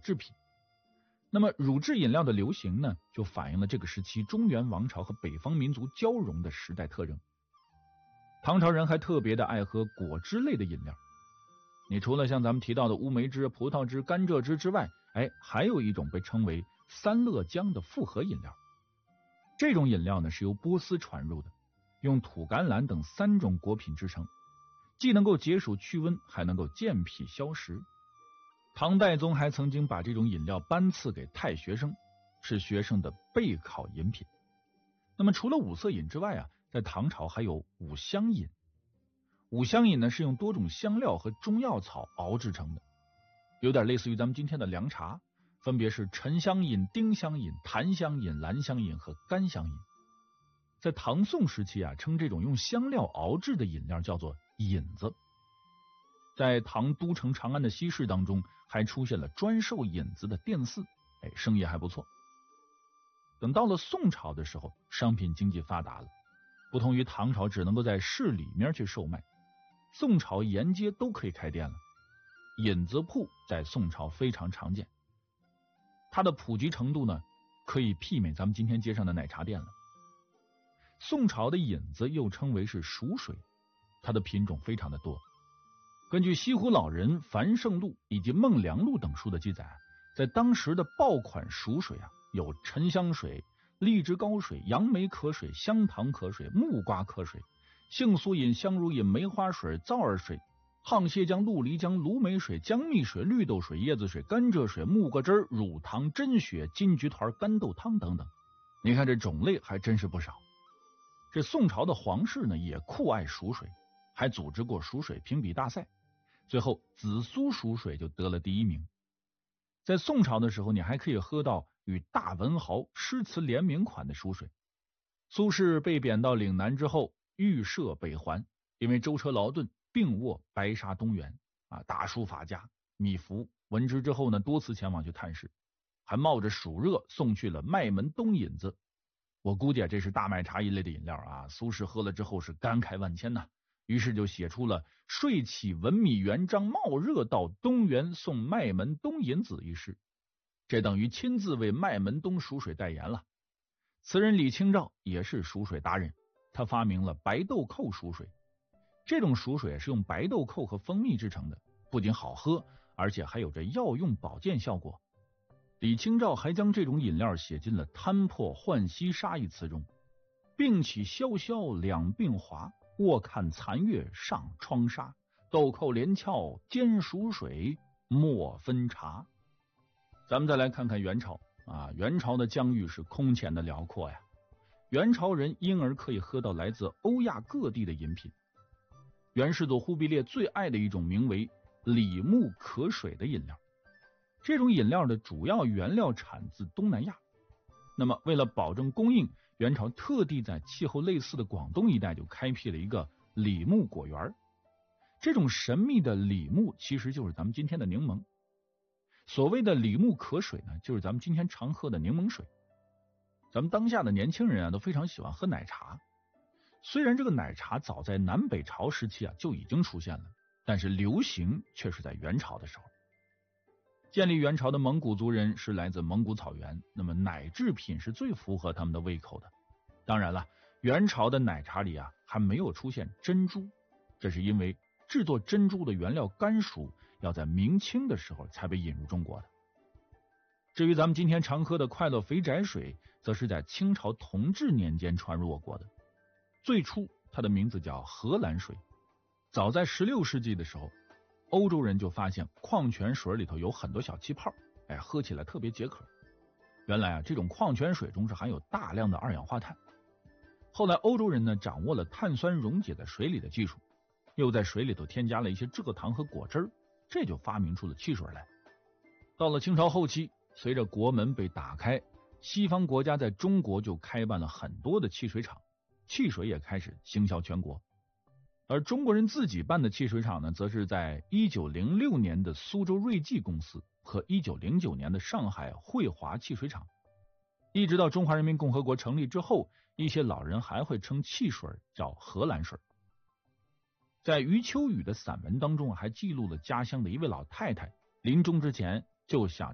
制品。那么乳制饮料的流行呢，就反映了这个时期中原王朝和北方民族交融的时代特征。唐朝人还特别的爱喝果汁类的饮料，你除了像咱们提到的乌梅汁、葡萄汁、甘蔗汁之外，还有一种被称为三乐浆的复合饮料。这种饮料呢是由波斯传入的，用土甘蓝等3种果品制成，既能够解暑驱温，还能够健脾消食。唐代宗还曾经把这种饮料颁赐给太学生，是学生的备考饮品。那么除了五色饮之外啊，在唐朝还有五香饮。五香饮呢是用多种香料和中药草熬制成的，有点类似于咱们今天的凉茶，分别是沉香饮、丁香饮、檀香饮、兰香饮和干香饮。在唐宋时期啊，称这种用香料熬制的饮料叫做饮子。在唐都城长安的西市当中，还出现了专售饮子的店肆，生意还不错。等到了宋朝的时候，商品经济发达了，不同于唐朝只能够在市里面去售卖，宋朝沿街都可以开店了。饮子铺在宋朝非常常见，它的普及程度呢，可以媲美咱们今天街上的奶茶店了。宋朝的饮子又称为是蜀水，它的品种非常的多。根据西湖老人、樊胜录以及孟良录等书的记载，在当时的爆款蜀水啊，有沉香水、荔枝膏水、杨梅可水、香糖可水、木瓜可水、杏酥饮、香乳饮、梅花水、皂儿水、沆蟹浆、鹿梨浆、芦梅水、姜蜜水、绿豆水、椰子水、甘蔗水、木瓜汁、乳糖、真血、金桔团、干豆汤等等。你看这种类还真是不少。这宋朝的皇室呢也酷爱蜀水，还组织过蜀水评比大赛，最后紫苏蜀水就得了第1名。在宋朝的时候，你还可以喝到与大文豪诗词联名款的蜀水。苏轼被贬到岭南之后，预设北还，因为舟车劳顿，病卧白沙东园。大书法家米芾闻之之后呢，多次前往去探视，还冒着暑热送去了麦门冬饮子。我估计这是大麦茶一类的饮料啊。苏轼喝了之后是感慨万千呐，于是就写出了睡起闻米元璋冒热到东园送麦门冬饮子一诗，这等于亲自为麦门冬蜀水代言了。词人李清照也是蜀水达人，他发明了白豆蔻蜀水。这种蜀水是用白豆蔻和蜂蜜制成的，不仅好喝，而且还有着药用保健效果。李清照还将这种饮料写进了《摊破浣溪沙》一词中，病起萧萧两鬓华，卧看残月上窗纱，豆蔻连翘煎蜀水，莫分茶。咱们再来看看元朝元朝的疆域是空前的辽阔呀。元朝人因而可以喝到来自欧亚各地的饮品。元世祖忽必烈最爱的一种名为李木可水的饮料，这种饮料的主要原料产自东南亚。那么为了保证供应，元朝特地在气候类似的广东一带就开辟了一个李木果园。这种神秘的李木其实就是咱们今天的柠檬。所谓的李木可水呢，就是咱们今天常喝的柠檬水。咱们当下的年轻人都非常喜欢喝奶茶。虽然这个奶茶早在南北朝时期就已经出现了，但是流行却是在元朝的时候。建立元朝的蒙古族人是来自蒙古草原，那么奶制品是最符合他们的胃口的。当然了，元朝的奶茶里还没有出现珍珠，这是因为制作珍珠的原料甘薯要在明清的时候才被引入中国的。至于咱们今天常喝的快乐肥宅水，则是在清朝同治年间传入我国的。最初它的名字叫荷兰水。早在16世纪的时候，欧洲人就发现矿泉水里头有很多小气泡，喝起来特别解渴。原来这种矿泉水中是含有大量的二氧化碳。后来欧洲人呢掌握了碳酸溶解在水里的技术，又在水里头添加了一些蔗糖和果汁，这就发明出了汽水来。到了清朝后期，随着国门被打开，西方国家在中国就开办了很多的汽水厂，汽水也开始行销全国。而中国人自己办的汽水厂呢，则是在1906年的苏州瑞记公司和1909年的上海汇华汽水厂。一直到中华人民共和国成立之后，一些老人还会称汽水叫荷兰水。在余秋雨的散文当中还记录了家乡的一位老太太临终之前就想